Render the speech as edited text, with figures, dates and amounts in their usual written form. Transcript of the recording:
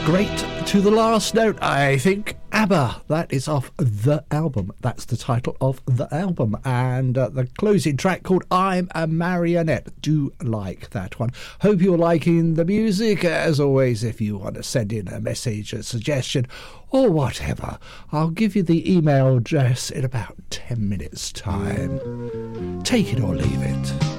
Great to the last note, I think. ABBA, that is off the album. That's the title of the album. And the closing track called I'm a Marionette. Do like that one. Hope you're liking the music. As always, if you want to send in a message, a suggestion, or whatever, I'll give you the email address in about 10 minutes' time. Take it or leave it.